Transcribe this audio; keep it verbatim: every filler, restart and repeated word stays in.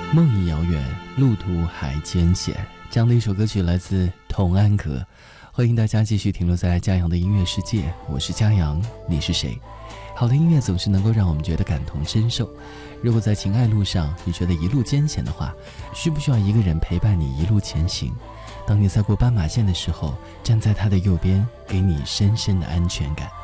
梦已遥远，路途还艰险。这样的一首歌曲来自童安格。欢迎大家继续停留在嘉阳的音乐世界，我是嘉阳，你是谁？好的音乐总是能够让我们觉得感同身受。如果在情爱路上你觉得一路艰险的话，需不需要一个人陪伴你一路前行？当你在过斑马线的时候，站在他的右边，给你深深的安全感。